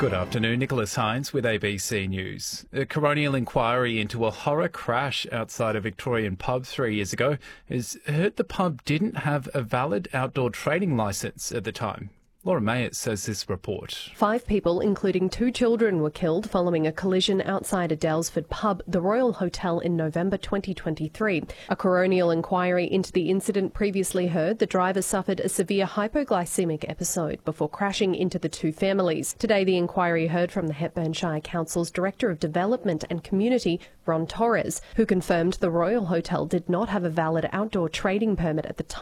Good afternoon, Nicholas Hines with ABC News. A coronial inquiry into a horror crash outside a Victorian pub 3 years ago has heard the pub didn't have a valid outdoor trading licence at the time. Laura Mayett says this report. 5 people, including 2 children, were killed following a collision outside a Daylesford pub, the Royal Hotel, in November 2023. A coronial inquiry into the incident previously heard the driver suffered a severe hypoglycemic episode before crashing into the 2 families. Today, the inquiry heard from the Hepburn Shire Council's Director of Development and Community, Ron Torres, who confirmed the Royal Hotel did not have a valid outdoor trading permit at the time.